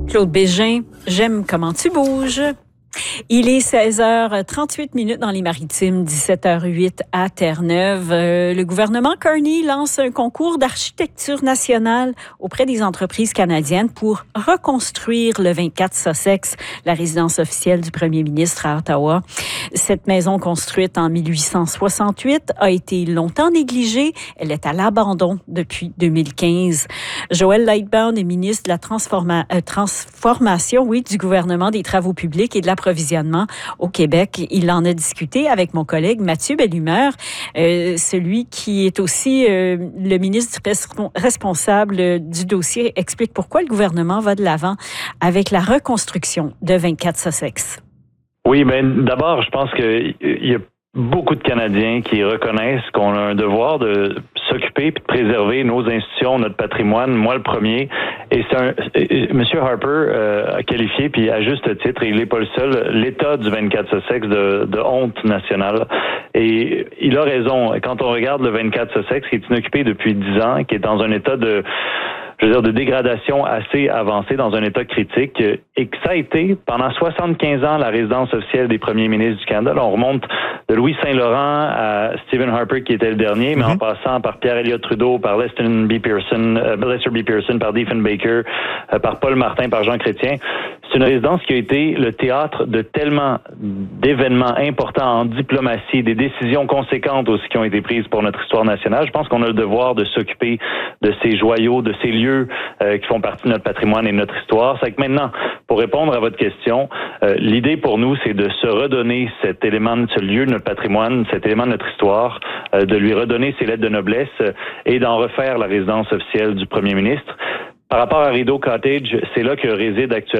Claude Bégin, j'aime comment tu bouges. Il est 16h38 dans les Maritimes, 17h08 à Terre-Neuve. Le gouvernement Carney lance un concours d'architecture nationale auprès des entreprises canadiennes pour reconstruire le 24 Sussex, la résidence officielle du premier ministre à Ottawa. Cette maison construite en 1868 a été longtemps négligée. Elle est à l'abandon depuis 2015. Joël Lightbound est ministre de la transformation du gouvernement des travaux publics et de l'approvisionnement au Québec. Il en a discuté avec mon collègue Mathieu Bellumeur, celui qui est aussi le ministre responsable du dossier, explique pourquoi le gouvernement va de l'avant avec la reconstruction de 24 Sussex. Oui, mais d'abord, je pense qu'il y a beaucoup de Canadiens qui reconnaissent qu'on a un devoir de s'occuper et de préserver nos institutions, notre patrimoine, moi le premier. Et M. Harper a qualifié, puis à juste titre, et il n'est pas le seul, l'état du 24 Sussex de honte nationale. Et il a raison. Quand on regarde le 24 Sussex, qui est inoccupé depuis 10 ans, qui est dans un état de dégradation assez avancée, dans un état critique, et que ça a été, pendant 75 ans, la résidence officielle des premiers ministres du Canada. Là, on remonte de Louis Saint-Laurent à Stephen Harper, qui était le dernier, mais en passant par Pierre Elliott Trudeau, par Lester B. Pearson, par Diefenbaker, par Paul Martin, par Jean Chrétien. C'est une résidence qui a été le théâtre de tellement d'événements importants en diplomatie, des décisions conséquentes aussi qui ont été prises pour notre histoire nationale. Je pense qu'on a le devoir de s'occuper de ces joyaux, de ces lieux qui font partie de notre patrimoine et de notre histoire. C'est que maintenant, pour répondre à votre question, l'idée pour nous, c'est de se redonner cet élément de ce lieu de notre patrimoine, cet élément de notre histoire, de lui redonner ses lettres de noblesse et d'en refaire la résidence officielle du premier ministre. Par rapport à Rideau Cottage, c'est là que réside actuellement